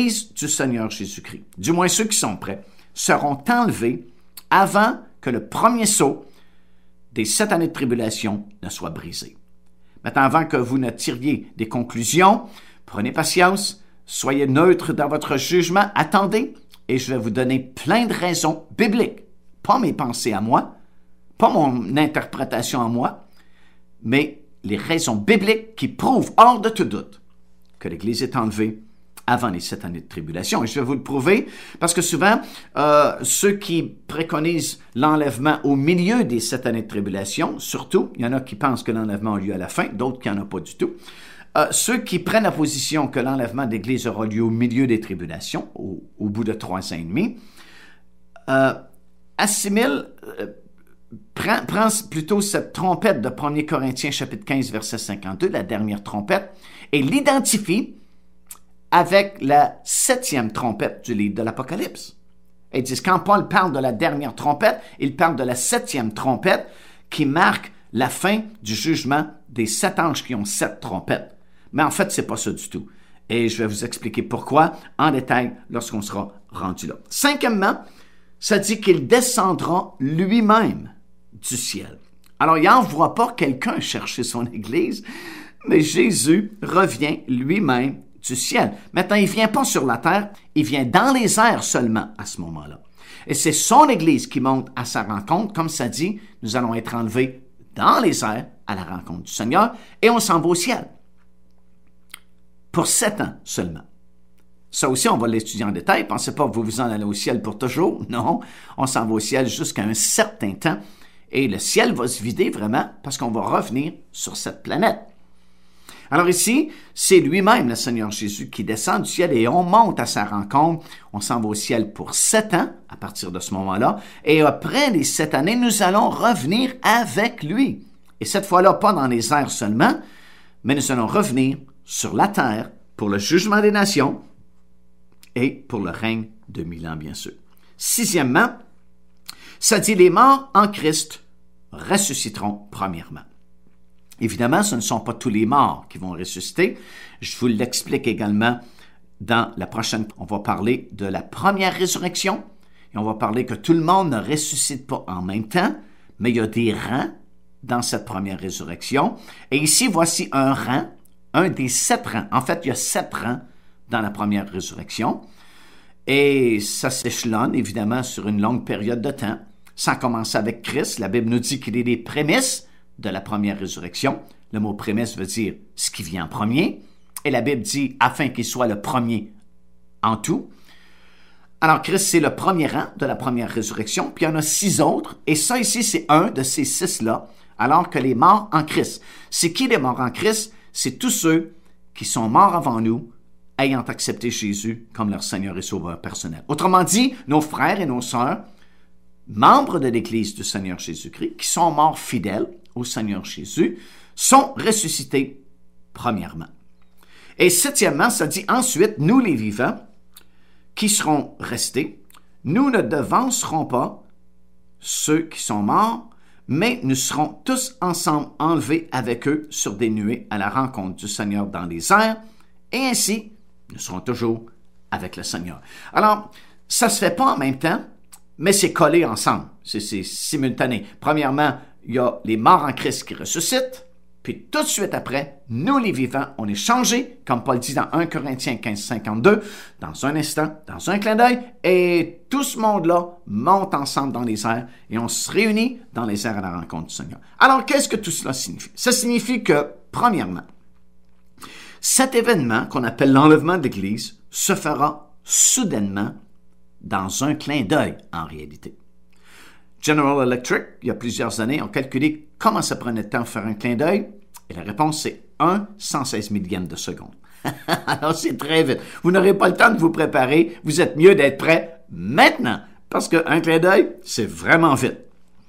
l'Église du Seigneur Jésus-Christ, du moins ceux qui sont prêts, seront enlevés avant que le premier sceau des 7 années de tribulation ne soit brisé. Maintenant, avant que vous ne tiriez des conclusions, prenez patience, soyez neutre dans votre jugement, attendez, et je vais vous donner plein de raisons bibliques, pas mes pensées à moi, pas mon interprétation à moi, mais les raisons bibliques qui prouvent hors de tout doute que l'Église est enlevée avant les 7 années de tribulation. Et je vais vous le prouver parce que souvent, ceux qui préconisent l'enlèvement au milieu des 7 années de tribulation, surtout, il y en a qui pensent que l'enlèvement a lieu à la fin, d'autres qui n'en ont pas du tout. Ceux qui prennent la position que l'enlèvement de l'Église aura lieu au milieu des tribulations, au bout de 3 ans et demi, assimilent, prend plutôt cette trompette de 1 Corinthiens chapitre 15, verset 52, la dernière trompette, et l'identifie avec la 7e trompette du livre de l'Apocalypse. Et ils disent, quand Paul parle de la dernière trompette, il parle de la 7e trompette qui marque la fin du jugement des 7 anges qui ont 7 trompettes. Mais en fait, c'est pas ça du tout. Et je vais vous expliquer pourquoi en détail lorsqu'on sera rendu là. 5e, ça dit qu'il descendra lui-même du ciel. Alors, il n'envoie pas quelqu'un chercher son Église, mais Jésus revient lui-même du ciel. Maintenant, il ne vient pas sur la terre, il vient dans les airs seulement à ce moment-là. Et c'est son Église qui monte à sa rencontre. Comme ça dit, nous allons être enlevés dans les airs à la rencontre du Seigneur et on s'en va au ciel. Pour 7 ans seulement. Ça aussi, on va l'étudier en détail. Pensez pas que vous vous en allez au ciel pour toujours. Non, on s'en va au ciel jusqu'à un certain temps. Et le ciel va se vider vraiment parce qu'on va revenir sur cette planète. Alors ici, c'est lui-même, le Seigneur Jésus, qui descend du ciel et on monte à sa rencontre. On s'en va au ciel pour 7 ans à partir de ce moment-là. Et après les 7 années, nous allons revenir avec lui. Et cette fois-là, pas dans les airs seulement, mais nous allons revenir sur la terre pour le jugement des nations et pour le règne de 1000 ans, bien sûr. 6e, ça dit les morts en Christ ressusciteront premièrement. Évidemment, ce ne sont pas tous les morts qui vont ressusciter. Je vous l'explique également dans la prochaine. On va parler de la première résurrection et on va parler que tout le monde ne ressuscite pas en même temps, mais il y a des rangs dans cette première résurrection. Et ici, voici un rang, un des 7 rangs. En fait, il y a 7 rangs dans la première résurrection. Et ça s'échelonne, évidemment, sur une longue période de temps. Ça commence avec Christ. La Bible nous dit qu'il est les prémices de la première résurrection. Le mot prémisse veut dire ce qui vient en premier. Et la Bible dit afin qu'il soit le premier en tout. Alors, Christ, c'est le premier rang de la première résurrection. Puis il y en a 6 autres. Et ça ici, c'est un de ces 6-là. Alors que les morts en Christ. C'est qui les morts en Christ? C'est tous ceux qui sont morts avant nous, ayant accepté Jésus comme leur Seigneur et Sauveur personnel. Autrement dit, nos frères et nos sœurs, membres de l'Église du Seigneur Jésus-Christ, qui sont morts fidèles au Seigneur Jésus, sont ressuscités premièrement. Et 7e, ça dit ensuite, nous les vivants, qui seront restés, nous ne devancerons pas ceux qui sont morts, mais nous serons tous ensemble enlevés avec eux sur des nuées à la rencontre du Seigneur dans les airs, et ainsi, nous serons toujours avec le Seigneur. Alors, ça ne se fait pas en même temps, mais c'est collé ensemble. C'est simultané. Premièrement, il y a les morts en Christ qui ressuscitent, puis tout de suite après, nous les vivants, on est changés, comme Paul dit dans 1 Corinthiens 15, 52, dans un instant, dans un clin d'œil, et tout ce monde-là monte ensemble dans les airs, et on se réunit dans les airs à la rencontre du Seigneur. Alors, qu'est-ce que tout cela signifie? Ça signifie que, premièrement, cet événement qu'on appelle l'enlèvement de l'Église se fera soudainement dans un clin d'œil en réalité. General Electric, il y a plusieurs années, ont calculé comment ça prenait de temps de faire un clin d'œil et la réponse c'est 1/116 millième de seconde. Alors c'est très vite. Vous n'aurez pas le temps de vous préparer, vous êtes mieux d'être prêt maintenant parce qu'un clin d'œil, c'est vraiment vite.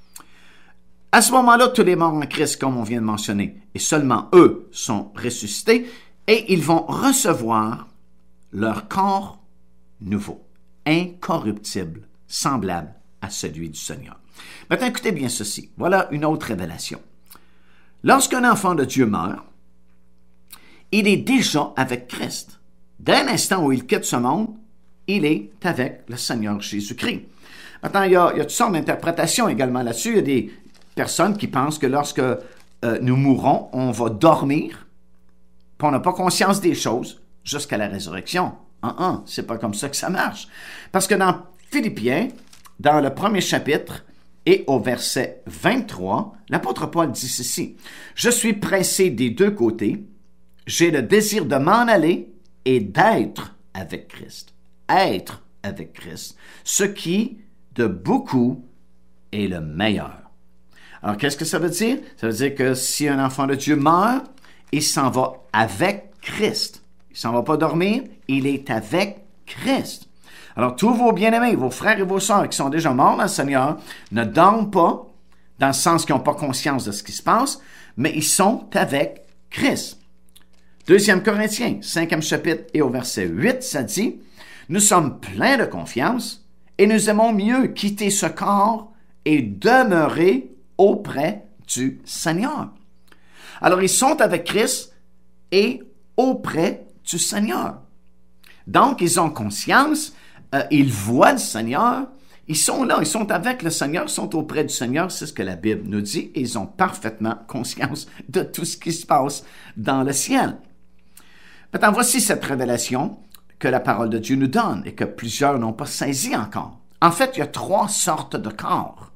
À ce moment-là, tous les morts en Christ, comme on vient de mentionner, et seulement eux sont ressuscités et ils vont recevoir leur corps nouveau, incorruptible, semblable à celui du Seigneur. Maintenant, écoutez bien ceci. Voilà une autre révélation. Lorsqu'un enfant de Dieu meurt, il est déjà avec Christ. dès l'instant où il quitte ce monde, il est avec le Seigneur Jésus-Christ. Maintenant, il y a toutes sortes d'interprétations également là-dessus. Il y a des personnes qui pensent que lorsque nous mourrons, on va dormir, puis on n'a pas conscience des choses jusqu'à la résurrection. C'est pas comme ça que ça marche. Parce que dans Philippiens, dans le premier chapitre et au verset 23, l'apôtre Paul dit ceci: « Je suis pressé des deux côtés, j'ai le désir de m'en aller et d'être avec Christ. » Être avec Christ, ce qui, de beaucoup, est le meilleur. Alors, qu'est-ce que ça veut dire? Ça veut dire que si un enfant de Dieu meurt, il s'en va avec Christ. Il ne s'en va pas dormir, il est avec Christ. Alors, tous vos bien-aimés, vos frères et vos sœurs qui sont déjà morts dans le Seigneur, ne dorment pas, dans le sens qu'ils n'ont pas conscience de ce qui se passe, mais ils sont avec Christ. 2 Corinthiens, 5e chapitre et au verset 8, ça dit: « Nous sommes pleins de confiance et nous aimons mieux quitter ce corps et demeurer auprès du Seigneur. » Alors, ils sont avec Christ et auprès du Seigneur. Donc, ils ont conscience, ils voient le Seigneur, ils sont là, ils sont avec le Seigneur, ils sont auprès du Seigneur, c'est ce que la Bible nous dit, et ils ont parfaitement conscience de tout ce qui se passe dans le ciel. Maintenant, voici cette révélation que la parole de Dieu nous donne et que plusieurs n'ont pas saisi encore. En fait, il y a 3 sortes de corps.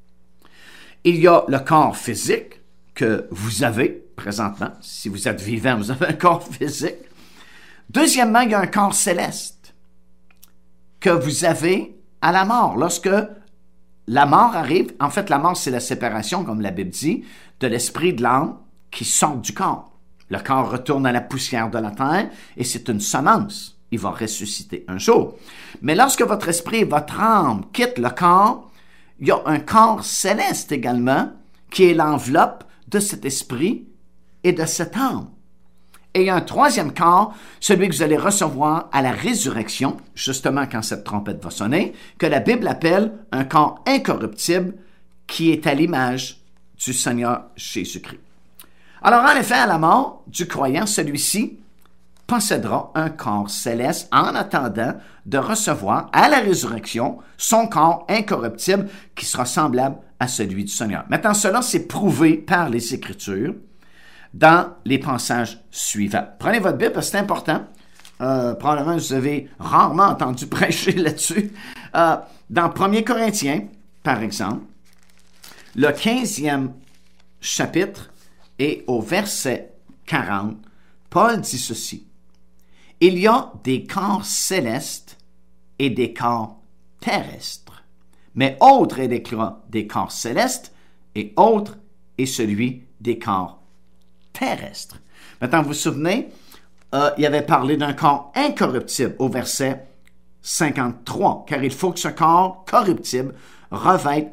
Il y a le corps physique que vous avez présentement. Si vous êtes vivant, vous avez un corps physique. Deuxièmement, il y a un corps céleste que vous avez à la mort. Lorsque la mort arrive, en fait, la mort, c'est la séparation, comme la Bible dit, de l'esprit et de l'âme qui sortent du corps. Le corps retourne à la poussière de la terre et c'est une semence. Il va ressusciter un jour. Mais lorsque votre esprit et votre âme quittent le corps, il y a un corps céleste également qui est l'enveloppe de cet esprit et de cette âme. Et il y a un 3e corps, celui que vous allez recevoir à la résurrection, justement quand cette trompette va sonner, que la Bible appelle un corps incorruptible qui est à l'image du Seigneur Jésus-Christ. Alors, en effet, à la mort du croyant, celui-ci possédera un corps céleste en attendant de recevoir à la résurrection son corps incorruptible qui sera semblable à celui du Seigneur. Maintenant, cela c'est prouvé par les Écritures dans les passages suivants. Prenez votre Bible parce que c'est important. Probablement, vous avez rarement entendu prêcher là-dessus. Dans 1 Corinthiens, par exemple, le 15e chapitre et au verset 40, Paul dit ceci: « Il y a des corps célestes et des corps terrestres, mais autre est des corps célestes et autre est celui des corps terrestres. » Maintenant, vous vous souvenez, il avait parlé d'un corps incorruptible au verset 53, car il faut que ce corps corruptible revête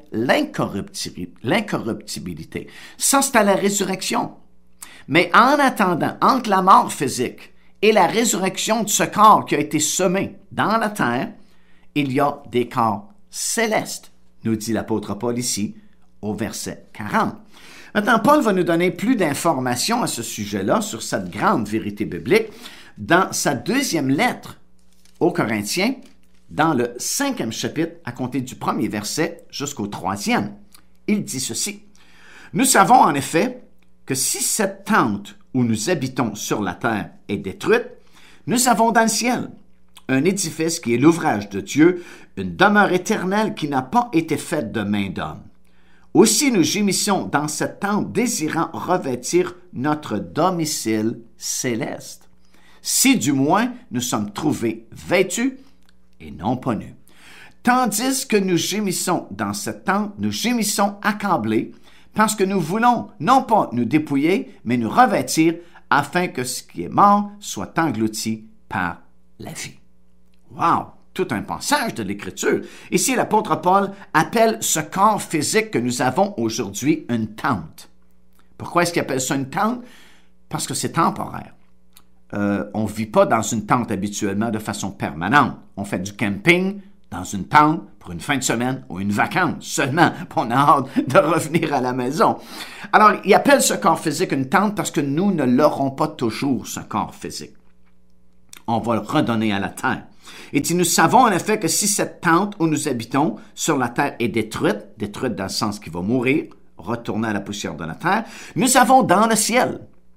l'incorruptibilité. Ça, c'est à la résurrection. Mais en attendant, entre la mort physique et la résurrection de ce corps qui a été semé dans la terre, il y a des corps célestes, nous dit l'apôtre Paul ici, au verset 40. Maintenant, Paul va nous donner plus d'informations à ce sujet-là, sur cette grande vérité biblique, dans sa 2e lettre aux Corinthiens, dans le 5e chapitre, à compter du 1er verset jusqu'au 3e. Il dit ceci: « Nous savons en effet que si cette tente où nous habitons sur la terre est détruite, nous avons dans le ciel un édifice qui est l'ouvrage de Dieu, une demeure éternelle qui n'a pas été faite de main d'homme. Aussi nous gémissons dans cette tente, désirant revêtir notre domicile céleste. Si du moins nous sommes trouvés vêtus et non pas nus. Tandis que nous gémissons dans cette tente, nous gémissons accablés, parce que nous voulons non pas nous dépouiller, mais nous revêtir, afin que ce qui est mort soit englouti par la vie. » Wow! Tout un passage de l'Écriture. Ici, l'apôtre Paul appelle ce corps physique que nous avons aujourd'hui une tente. Pourquoi est-ce qu'il appelle ça une tente? Parce que c'est temporaire. On ne vit pas dans une tente habituellement de façon permanente. On fait du camping dans une tente pour une fin de semaine ou une vacance seulement. On a hâte de revenir à la maison. Alors, il appelle ce corps physique une tente parce que nous ne l'aurons pas toujours, ce corps physique. on va le redonner à la terre. Il dit, nous savons en effet que si cette tente où nous habitons sur la terre est détruite dans le sens qu'il va mourir, retourner à la poussière de la terre, nous avons dans le ciel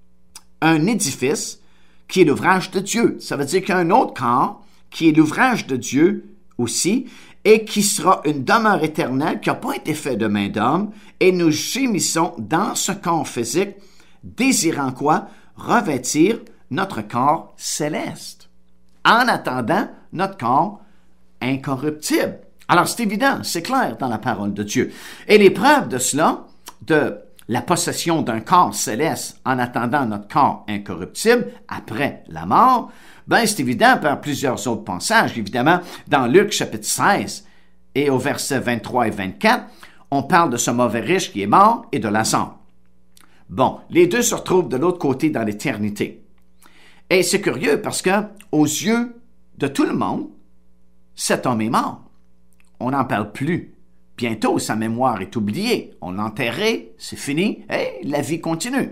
un édifice qui est l'ouvrage de Dieu. Ça veut dire qu'il y a un autre corps qui est l'ouvrage de Dieu aussi et qui sera une demeure éternelle qui n'a pas été faite de main d'homme, et nous gémissons dans ce corps physique, désirant quoi? Revêtir notre corps céleste, en attendant notre corps incorruptible. Alors, c'est évident, c'est clair dans la parole de Dieu. Et les preuves de cela, de la possession d'un corps céleste en attendant notre corps incorruptible après la mort, ben c'est évident par plusieurs autres passages. Évidemment, dans Luc chapitre 16 et au verset 23 et 24, on parle de ce mauvais riche qui est mort et de Lazare. Bon, les deux se retrouvent de l'autre côté dans l'éternité. Et c'est curieux parce que, aux yeux de tout le monde, cet homme est mort. On n'en parle plus. Bientôt, sa mémoire est oubliée. On l'a enterré, c'est fini, et la vie continue.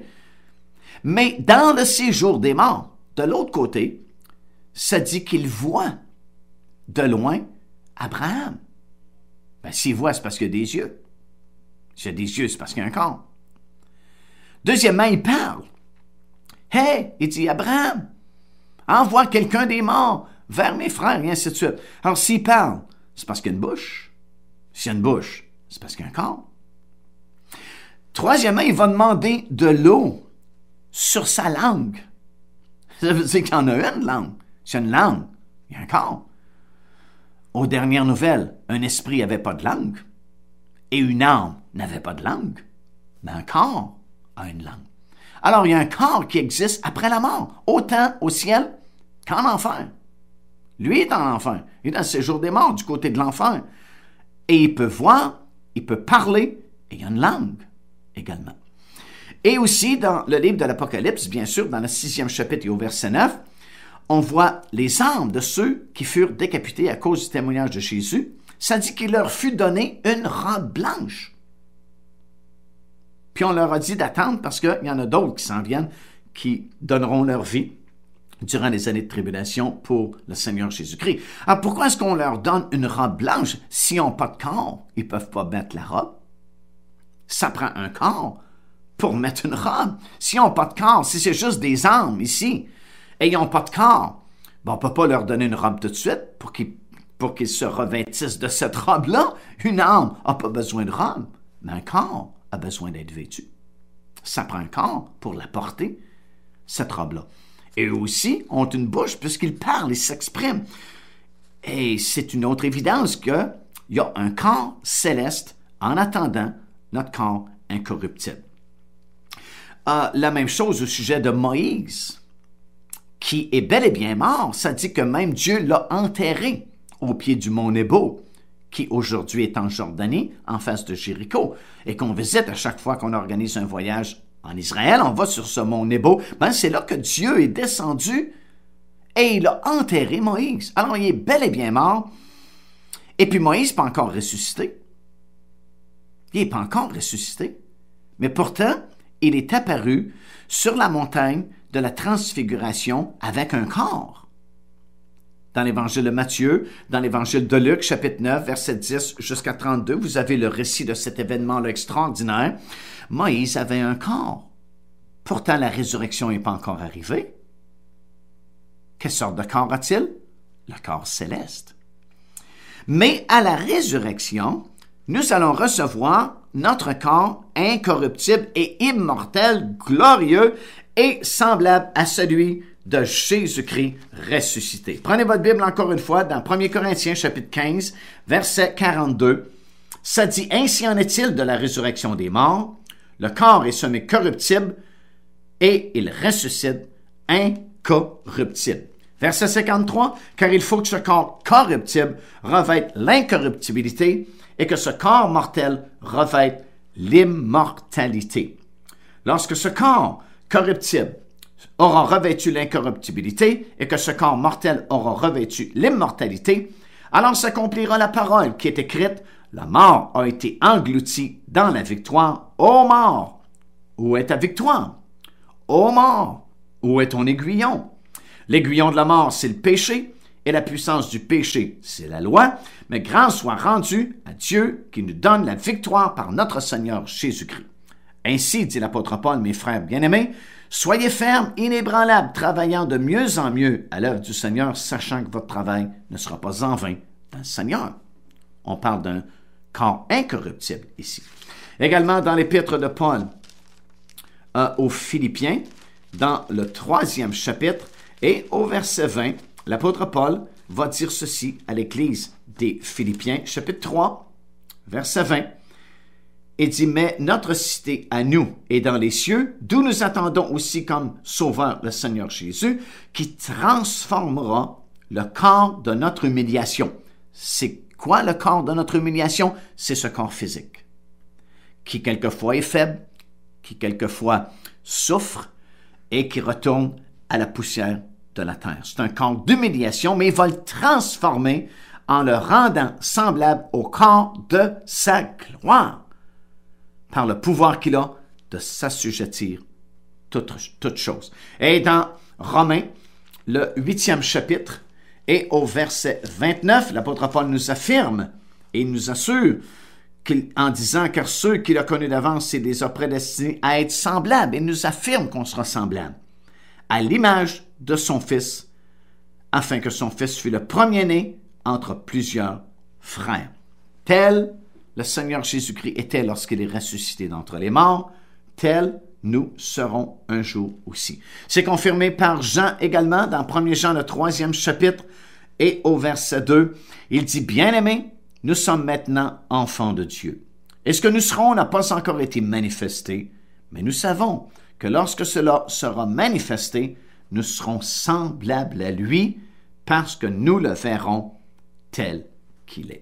Mais dans le séjour des morts, de l'autre côté, ça dit qu'il voit de loin Abraham. Ben, s'il voit, c'est parce qu'il y a des yeux. S'il y a des yeux, c'est parce qu'il y a un corps. Deuxièmement, il parle. Hey, il dit, Abraham, envoie quelqu'un des morts vers mes frères, et ainsi de suite. Alors, s'il parle, c'est parce qu'il y a une bouche. S'il y a une bouche, c'est parce qu'il y a un corps. Troisièmement, il va demander de l'eau sur sa langue. Ça veut dire qu'il y en a une langue. S'il y a une langue, il y a un corps. Aux dernières nouvelles, un esprit n'avait pas de langue et une âme n'avait pas de langue, mais un corps a une langue. Alors, il y a un corps qui existe après la mort, autant au ciel qu'en enfer. Lui est en enfer. Il est dans le séjour des morts, du côté de l'enfer. Et il peut voir, il peut parler, et il y a une langue également. Et aussi, dans le livre de l'Apocalypse, bien sûr, dans le 6e chapitre et au verset 9, on voit les âmes de ceux qui furent décapités à cause du témoignage de Jésus. Ça dit qu'il leur fut donné une robe blanche. Puis on leur a dit d'attendre parce qu'il y en a d'autres qui s'en viennent, qui donneront leur vie durant les années de tribulation pour le Seigneur Jésus-Christ. Alors pourquoi est-ce qu'on leur donne une robe blanche s'ils n'ont pas de corps? Ils ne peuvent pas mettre la robe. Ça prend un corps pour mettre une robe. S'ils n'ont pas de corps, si c'est juste des âmes ici, et ils n'ont pas de corps, ben on ne peut pas leur donner une robe tout de suite pour qu'ils se revêtissent de cette robe-là. Une âme n'a pas besoin de robe, mais un corps a besoin d'être vêtu. Ça prend un corps pour la porter, cette robe-là. Et eux aussi ont une bouche puisqu'ils parlent, ils s'expriment. Et c'est une autre évidence qu'il y a un corps céleste en attendant notre corps incorruptible. La même chose au sujet de Moïse, qui est bel et bien mort. Ça dit que même Dieu l'a enterré au pied du mont Nebo, qui aujourd'hui est en Jordanie, en face de Jéricho, et qu'on visite à chaque fois qu'on organise un voyage en Israël, on va sur ce mont Nebo. Ben, c'est là que Dieu est descendu et il a enterré Moïse. Alors, il est bel et bien mort. Et puis Moïse n'est pas encore ressuscité. Il n'est pas encore ressuscité. Mais pourtant, il est apparu sur la montagne de la transfiguration avec un corps. Dans l'évangile de Matthieu, dans l'évangile de Luc, chapitre 9, verset 10 jusqu'à 32, vous avez le récit de cet événement-là extraordinaire. Moïse avait un corps. Pourtant, la résurrection n'est pas encore arrivée. Quelle sorte de corps a-t-il? Le corps céleste. Mais à la résurrection, nous allons recevoir notre corps incorruptible et immortel, glorieux et semblable à celui de Jésus-Christ ressuscité. Prenez votre Bible encore une fois dans 1 Corinthiens chapitre 15, verset 42. Ça dit, « Ainsi en est-il de la résurrection des morts. Le corps est semé corruptible et il ressuscite incorruptible. » Verset 53, « Car il faut que ce corps corruptible revête l'incorruptibilité et que ce corps mortel revête l'immortalité. Lorsque ce corps corruptible aura revêtu l'incorruptibilité et que ce corps mortel aura revêtu l'immortalité, alors s'accomplira la parole qui est écrite, la mort a été engloutie dans la victoire. Ô mort, où est ta victoire? Ô mort, où est ton aiguillon? L'aiguillon de la mort, c'est le péché, et la puissance du péché, c'est la loi, mais grâce soit rendue à Dieu qui nous donne la victoire par notre Seigneur Jésus-Christ. Ainsi, dit l'apôtre Paul, mes frères bien-aimés, soyez fermes, inébranlables, travaillant de mieux en mieux à l'œuvre du Seigneur, sachant que votre travail ne sera pas en vain dans le Seigneur. On parle d'un corps incorruptible ici. Également dans l'épître de Paul aux Philippiens, dans le 3e chapitre, et au verset 20, l'apôtre Paul va dire ceci à l'Église des Philippiens, chapitre 3, verset 20. Il dit, mais notre cité à nous est dans les cieux, d'où nous attendons aussi comme sauveur le Seigneur Jésus, qui transformera le corps de notre humiliation. C'est quoi le corps de notre humiliation? C'est ce corps physique, qui quelquefois est faible, qui quelquefois souffre et qui retourne à la poussière de la terre. C'est un corps d'humiliation, mais il va le transformer en le rendant semblable au corps de sa gloire, par le pouvoir qu'il a de s'assujettir toutes choses. Et dans Romains, le 8e chapitre, et au verset 29, l'apôtre Paul nous affirme et nous assure en disant, car ceux qu'il a connus d'avance, il les a prédestinés à être semblables. Il nous affirme qu'on sera semblable à l'image de son Fils, afin que son Fils fût le premier-né entre plusieurs frères. Tel le Seigneur Jésus-Christ était lorsqu'il est ressuscité d'entre les morts, tel nous serons un jour aussi. C'est confirmé par Jean également, dans 1 Jean, le 3e chapitre, et au verset 2, il dit, « Bien-aimés, nous sommes maintenant enfants de Dieu. Et ce que nous serons n'a pas encore été manifesté, mais nous savons que lorsque cela sera manifesté, nous serons semblables à lui, parce que nous le verrons tel qu'il est. »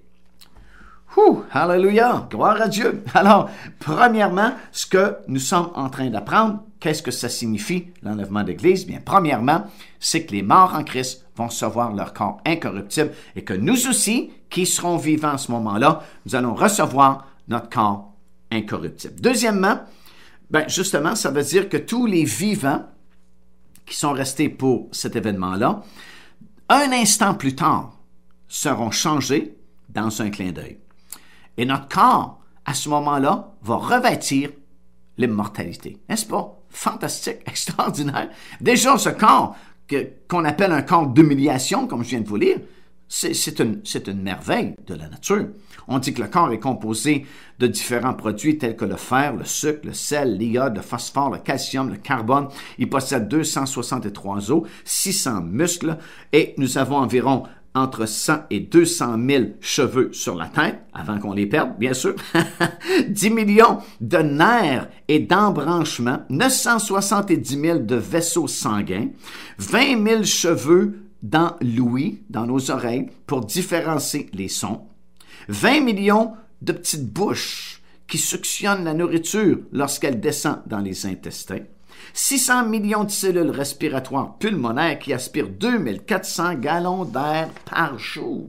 Alléluia! Gloire à Dieu! Alors, premièrement, ce que nous sommes en train d'apprendre, qu'est-ce que ça signifie, l'enlèvement d'Église? Bien, premièrement, c'est que les morts en Christ vont recevoir leur corps incorruptible et que nous aussi, qui serons vivants à ce moment-là, nous allons recevoir notre corps incorruptible. Deuxièmement, justement, ça veut dire que tous les vivants qui sont restés pour cet événement-là, un instant plus tard, seront changés dans un clin d'œil. Et notre corps, à ce moment-là, va revêtir l'immortalité. N'est-ce pas? Fantastique, extraordinaire. Déjà, ce corps qu'on appelle un corps d'humiliation, comme je viens de vous lire, c'est une merveille de la nature. On dit que le corps est composé de différents produits tels que le fer, le sucre, le sel, l'iode, le phosphore, le calcium, le carbone. Il possède 263 os, 600 muscles et nous avons environ entre 100 et 200 000 cheveux sur la tête, avant qu'on les perde, bien sûr, 10 millions de nerfs et d'embranchements, 970 000 de vaisseaux sanguins, 20 000 cheveux dans l'ouïe, dans nos oreilles, pour différencier les sons, 20 millions de petites bouches qui suctionnent la nourriture lorsqu'elle descend dans les intestins, 600 millions de cellules respiratoires pulmonaires qui aspirent 2400 gallons d'air par jour.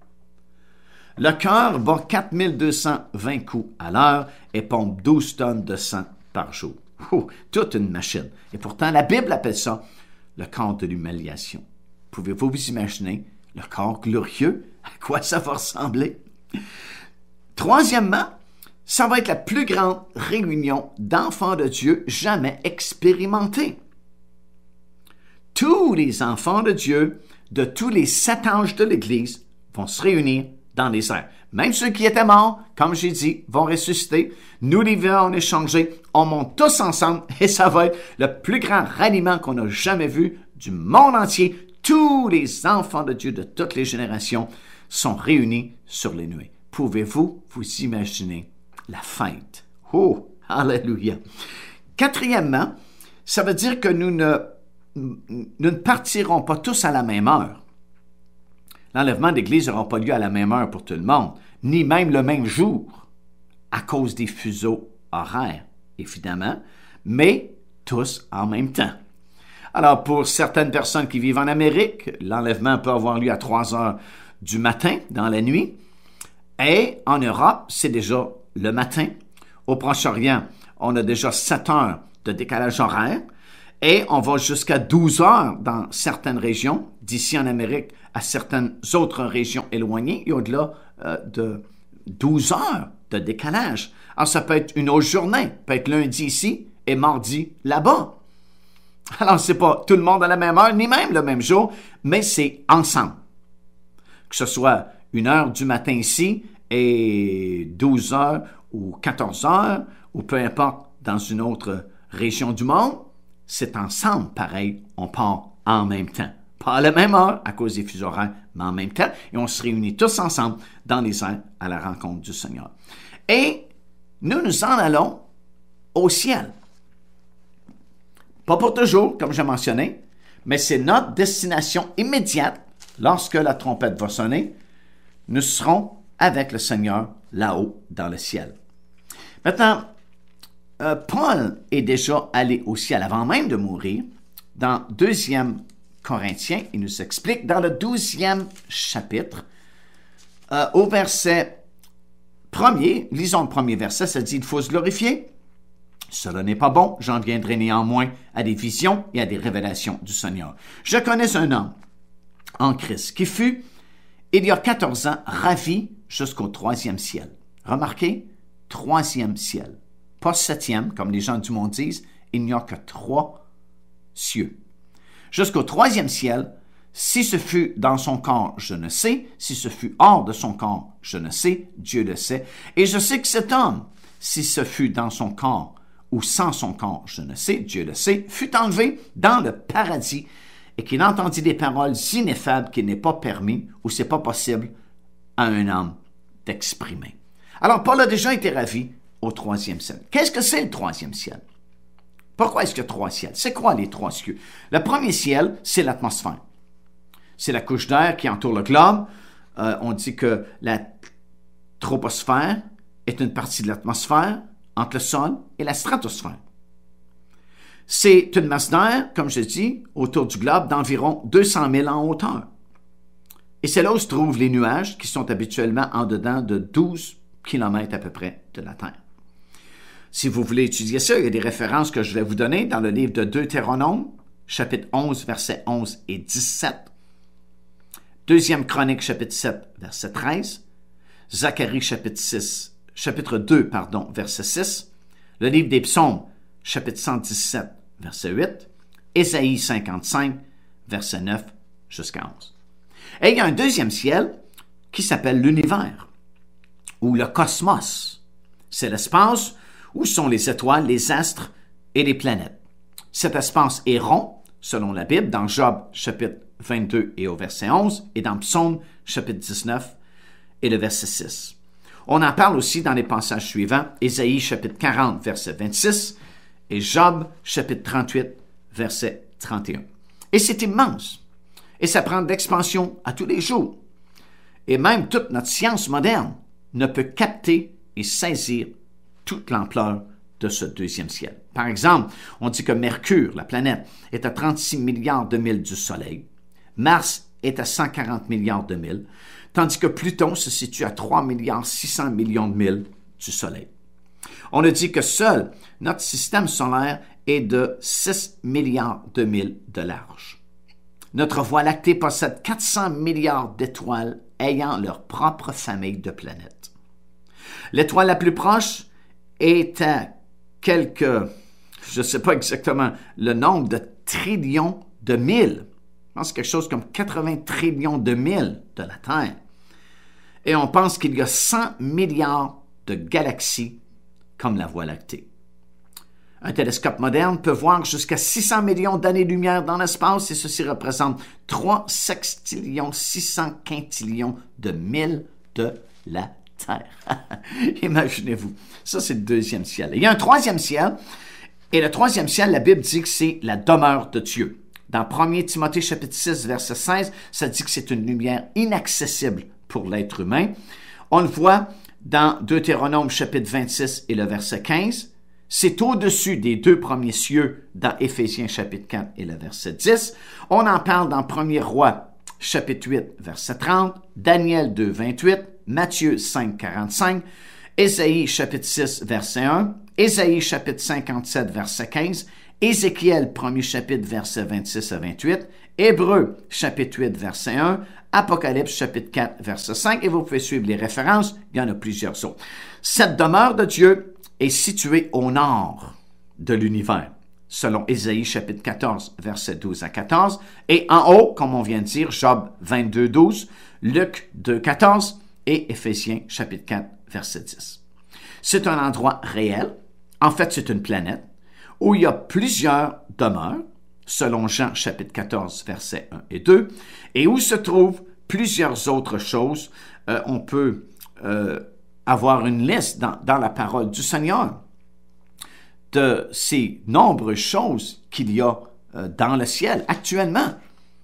Le cœur bat 4220 coups à l'heure et pompe 12 tonnes de sang par jour. Toute une machine. Et pourtant, la Bible appelle ça le corps de l'humiliation. Pouvez-vous vous imaginer le corps glorieux? À quoi ça va ressembler? Troisièmement, ça va être la plus grande réunion d'enfants de Dieu jamais expérimentée. Tous les enfants de Dieu de tous les 7 âges de l'Église vont se réunir dans les airs. Même ceux qui étaient morts, comme j'ai dit, vont ressusciter. Nous, les vivants, on est changés. On monte tous ensemble et ça va être le plus grand ralliement qu'on a jamais vu du monde entier. Tous les enfants de Dieu de toutes les générations sont réunis sur les nuées. Pouvez-vous vous imaginer la fête? Alléluia! Quatrièmement, ça veut dire que nous ne partirons pas tous à la même heure. L'enlèvement d'Église n'aura pas lieu à la même heure pour tout le monde, ni même le même jour, à cause des fuseaux horaires, évidemment, mais tous en même temps. Alors, pour certaines personnes qui vivent en Amérique, l'enlèvement peut avoir lieu à 3 heures du matin, dans la nuit, et en Europe, c'est déjà le matin. Au Proche-Orient, on a déjà 7 heures de décalage horaire. Et on va jusqu'à 12 heures dans certaines régions, d'ici en Amérique à certaines autres régions éloignées, et au-delà de 12 heures de décalage. Alors, ça peut être une autre journée, peut être lundi ici et mardi là-bas. Alors, c'est pas tout le monde à la même heure, ni même le même jour, mais c'est ensemble. Que ce soit 1 heure du matin ici et 12 heures ou 14 heures, ou peu importe, dans une autre région du monde, c'est ensemble, pareil, on part en même temps. Pas à la même heure, à cause des fuseaux horaires, mais en même temps, et on se réunit tous ensemble dans les airs à la rencontre du Seigneur. Et nous en allons au ciel. Pas pour toujours, comme j'ai mentionné, mais c'est notre destination immédiate. Lorsque la trompette va sonner, nous serons avec le Seigneur là-haut dans le ciel. Maintenant, Paul est déjà allé au ciel avant même de mourir. Dans 2 Corinthiens, il nous explique, dans le 12e chapitre, au verset 1er, lisons le premier verset, ça dit « Il faut se glorifier. Cela n'est pas bon, j'en viendrai néanmoins à des visions et à des révélations du Seigneur. Je connais un homme en Christ qui fut, il y a 14 ans, ravi jusqu'au 3e ciel. » Remarquez, 3e ciel. Pas 7e, comme les gens du monde disent, il n'y a que 3 cieux. Jusqu'au 3e ciel, si ce fut dans son corps, je ne sais. Si ce fut hors de son corps, je ne sais. Dieu le sait. Et je sais que cet homme, si ce fut dans son corps ou sans son corps, je ne sais. Dieu le sait, fut enlevé dans le paradis et qu'il entendit des paroles ineffables qu'il n'est pas permis ou c'est pas possible à un homme d'exprimer. Alors, Paul a déjà été ravi au 3e ciel. Qu'est-ce que c'est le 3e ciel? Pourquoi est-ce qu'il y a 3 ciels? C'est quoi les 3 cieux? Le premier ciel, c'est l'atmosphère. C'est la couche d'air qui entoure le globe. On dit que la troposphère est une partie de l'atmosphère entre le sol et la stratosphère. C'est une masse d'air, comme je dis, autour du globe d'environ 200 000 en hauteur. Et c'est là où se trouvent les nuages qui sont habituellement en dedans de 12 km à peu près de la Terre. Si vous voulez étudier ça, il y a des références que je vais vous donner dans le livre de Deutéronome, chapitre 11, versets 11 et 17. 2e Chronique, chapitre 7, verset 13. Zacharie, chapitre 2, verset 6. Le livre des Psaumes, chapitre 117, verset 8. Ésaïe 55, verset 9 jusqu'à 11. Et il y a un 2e ciel qui s'appelle l'univers, ou le cosmos. C'est l'espace où sont les étoiles, les astres et les planètes. Cet espace est rond, selon la Bible, dans Job, chapitre 22 et au verset 11, et dans Psaume, chapitre 19 et le verset 6. On en parle aussi dans les passages suivants, Ésaïe, chapitre 40, verset 26, et Job, chapitre 38, verset 31. Et c'est immense, et ça prend de l'expansion à tous les jours. Et même toute notre science moderne ne peut capter et saisir toute l'ampleur de ce 2e ciel. Par exemple, on dit que Mercure, la planète, est à 36 milliards de milles du Soleil, Mars est à 140 milliards de milles, tandis que Pluton se situe à 3 milliards 600 millions de milles du Soleil. On a dit que seul notre système solaire est de 6 milliards de milles de large. Notre Voie lactée possède 400 milliards d'étoiles ayant leur propre famille de planètes. L'étoile la plus proche est à quelques, je ne sais pas exactement le nombre de trillions de milles. Je pense quelque chose comme 80 trillions de milles de la Terre. Et on pense qu'il y a 100 milliards de galaxies comme la Voie lactée. Un télescope moderne peut voir jusqu'à 600 millions d'années-lumière dans l'espace et ceci représente 3 sextillions 600 quintillions de milles de la Terre. Imaginez-vous. Ça, c'est le 2e ciel. Il y a un 3e ciel, et le 3e ciel, la Bible dit que c'est la demeure de Dieu. Dans 1 Timothée, chapitre 6, verset 16, ça dit que c'est une lumière inaccessible pour l'être humain. On le voit dans Deutéronome, chapitre 26 et le verset 15. C'est au-dessus des 2 premiers cieux dans Éphésiens, chapitre 4 et le verset 10. On en parle dans 1er Roi, chapitre 8, verset 30, Daniel 2, 28, Matthieu 5, 45, Ésaïe chapitre 6, verset 1, Ésaïe chapitre 57, verset 15, Ézéchiel, premier chapitre, versets 26 à 28. Hébreux, chapitre 8, verset 1. Apocalypse, chapitre 4, verset 5. Et vous pouvez suivre les références. Il y en a plusieurs autres. Cette demeure de Dieu est située au nord de l'univers, selon Ésaïe, chapitre 14, versets 12 à 14. Et en haut, comme on vient de dire, Job 22, 12, Luc 2, 14 et Éphésiens, chapitre 4, verset 10. C'est un endroit réel. En fait, c'est une planète où il y a plusieurs demeures, selon Jean, chapitre 14, versets 1 et 2, et où se trouvent plusieurs autres choses. On peut avoir une liste dans la parole du Seigneur de ces nombreuses choses qu'il y a dans le ciel actuellement.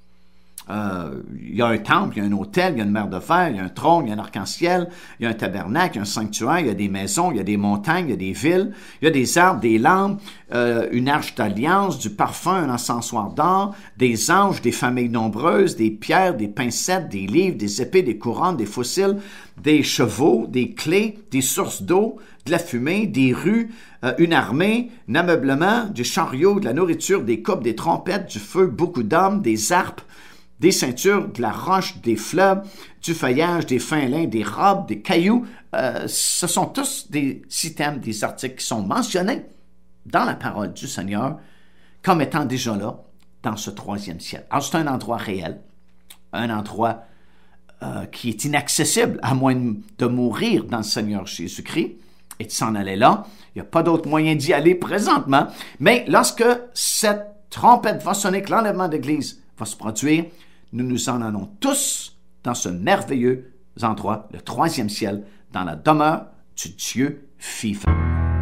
Il y a un temple, il y a un autel, il y a une mer de fer, il y a un trône, il y a un arc-en-ciel, il y a un tabernacle, il y a un sanctuaire, il y a des maisons, il y a des montagnes, il y a des villes, il y a des arbres, des lampes, une arche d'alliance, du parfum, un encensoir d'or, des anges, des familles nombreuses, des pierres, des pincettes, des livres, des épées, des couronnes, des fossiles, des chevaux, des clés, des sources d'eau, de la fumée, des rues, une armée, un ameublement, des chariots, de la nourriture, des coupes, des trompettes, du feu, beaucoup d'hommes, des harpes, des ceintures, de la roche, des fleuves, du feuillage, des fins lins, des robes, des cailloux. Ce sont tous des items, des articles qui sont mentionnés dans la parole du Seigneur comme étant déjà là dans ce troisième ciel. Alors, c'est un endroit réel, un endroit qui est inaccessible à moins de mourir dans le Seigneur Jésus-Christ et de s'en aller là. Il n'y a pas d'autre moyen d'y aller présentement. Mais lorsque cette trompette va sonner, que l'enlèvement d'Église va se produire, nous nous en allons tous dans ce merveilleux endroit, le troisième ciel, dans la demeure du Dieu vivant.